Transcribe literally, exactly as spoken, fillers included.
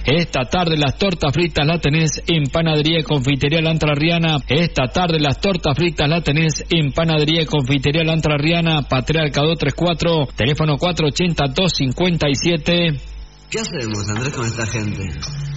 Esta tarde las tortas fritas la tenés en Panadería y Confitería La Entrerriana. Esta tarde las tortas fritas la tenés en Panadería y Confitería La Entrerriana, Patriarca doscientos treinta y cuatro, teléfono cuatro ochenta, dos cincuenta y siete. ¿Qué hacemos, Andrés, con esta gente?